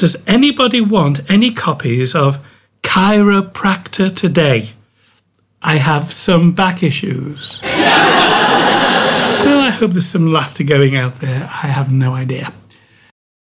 Does anybody want any copies of Chiropractor Today? I have some back issues. Well, I hope there's some laughter going out there. I have no idea.